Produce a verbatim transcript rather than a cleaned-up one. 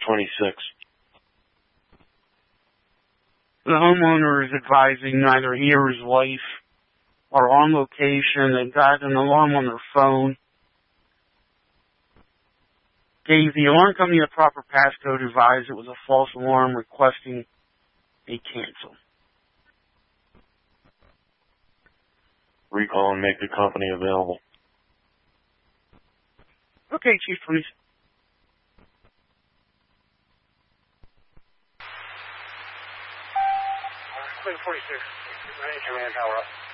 twenty-six. The homeowner is advising neither he or his wife are on location. They've got an alarm on their phone. Gave the alarm company the proper passcode, advised it was a false alarm, requesting a cancel. Recall and make the company available. Okay, Chief, please. forty-six, command tower up.